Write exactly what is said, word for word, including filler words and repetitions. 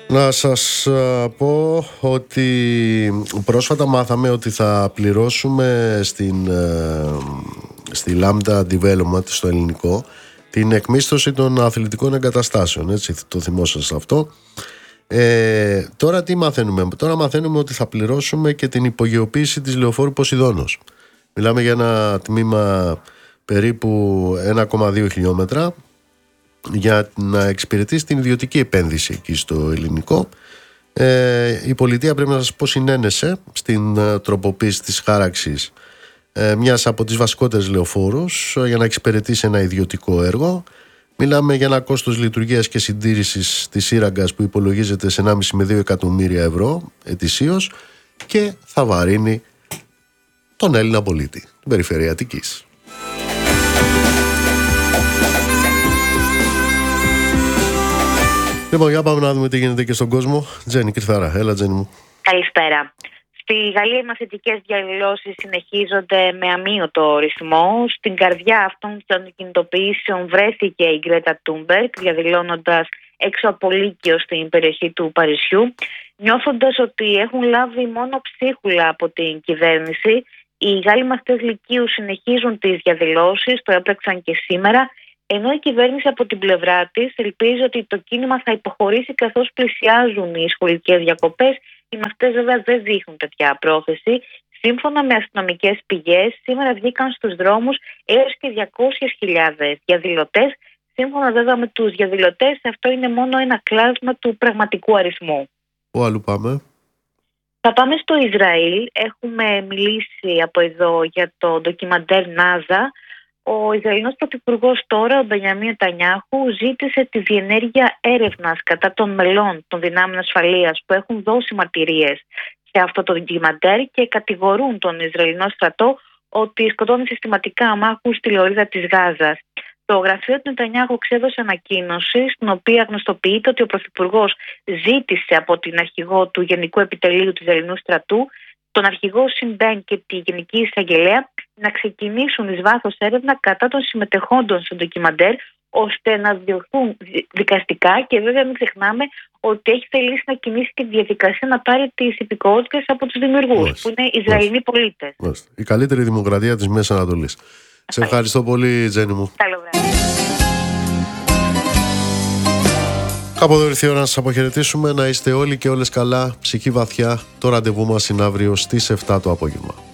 Να σας πω ότι πρόσφατα μάθαμε ότι θα πληρώσουμε στην, στη Lambda Development στο ελληνικό την εκμίσθωση των αθλητικών εγκαταστάσεων, έτσι το θυμόσαστε αυτό. Ε, τώρα τι μαθαίνουμε? Τώρα μαθαίνουμε ότι θα πληρώσουμε και την υπογειοποίηση της λεωφόρου Ποσειδώνος. Μιλάμε για ένα τμήμα περίπου ένα κόμμα δύο χιλιόμετρα για να εξυπηρετήσει την ιδιωτική επένδυση εκεί στο ελληνικό. Ε, η πολιτεία, πρέπει να σας πω, συνένεσε στην ε, τροποποίηση της χάραξης ε, μιας από τις βασικότερες λεωφόρους για να εξυπηρετήσει ένα ιδιωτικό έργο. Μιλάμε για ένα κόστος λειτουργίας και συντήρησης της σύραγγας που υπολογίζεται σε ενάμιση με δύο εκατομμύρια ευρώ ετησίως και θα βαρύνει τον Έλληνα πολίτη, την περιφέρεια Αττικής. Λοιπόν, για πάμε να δούμε τι γίνεται και στον κόσμο. Τζέννη Κρυθάρα, έλα Τζέννη μου. Καλησπέρα. Στη Γαλλία οι μαθητικές διαδηλώσεις συνεχίζονται με αμύωτο ρυθμό. Στην καρδιά αυτών των κινητοποιήσεων βρέθηκε η Γκρέτα Τούνμπεργκ, διαδηλώνοντας έξω από Λύκειο στην περιοχή του Παρισιού. Νιώθοντας ότι έχουν λάβει μόνο ψίχουλα από την κυβέρνηση, οι Γάλλοι μαθητές Λυκείου συνεχίζουν τις διαδηλώσεις, το έπραξαν και σήμερα. Ενώ η κυβέρνηση από την πλευρά της ελπίζει ότι το κίνημα θα υποχωρήσει καθώς πλησιάζουν οι σχολικές διακοπές, οι μαθητές βέβαια δεν δείχνουν τέτοια πρόθεση. Σύμφωνα με αστυνομικές πηγές, σήμερα βγήκαν στους δρόμους έως και διακόσιες χιλιάδες διαδηλωτές. Σύμφωνα βέβαια με τους διαδηλωτές, αυτό είναι μόνο ένα κλάσμα του πραγματικού αριθμού. Πού αλλού πάμε? Θα πάμε στο Ισραήλ. Έχουμε μιλήσει από εδώ για το ντοκιμαντέρ Νάζα. Ο Ισραηλινός Πρωθυπουργός τώρα, ο Μπενιαμίν Νετανιάχου, ζήτησε τη διενέργεια έρευνας κατά των μελών των δυνάμεων ασφαλείας που έχουν δώσει μαρτυρίες σε αυτό το ντοκιμαντέρ και κατηγορούν τον Ισραηλινό στρατό ότι σκοτώνει συστηματικά αμάχους στη λωρίδα της Γάζας. Το γραφείο του Νετανιάχου ξέδωσε ανακοίνωση, στην οποία γνωστοποιείται ότι ο Πρωθυπουργός ζήτησε από την αρχηγό του Γενικού Επιτελείου του Ισραηλινού στρατού, τον αρχηγό Σιμπέν και τη Γενική Εισαγγελέα, να ξεκινήσουν εις βάθος έρευνα κατά των συμμετεχόντων στο ντοκιμαντέρ, ώστε να διωχθούν δικαστικά. Και βέβαια μην ξεχνάμε ότι έχει θελήσει να κινήσει και τη διαδικασία να πάρει τις υπηκότητες από τους δημιουργούς, που είναι Ισραηλοί πολίτες. Η καλύτερη δημοκρατία της Μέσης Ανατολής. Σε ευχαριστώ πολύ, Τζέννη μου. Καλό βράδυ. Κάπου εδώ ήρθε η ώρα να σας αποχαιρετήσουμε. Να είστε όλοι και όλες καλά, ψυχή βαθιά. Το ραντεβού μας είναι αύριο στις εφτά το απόγευμα.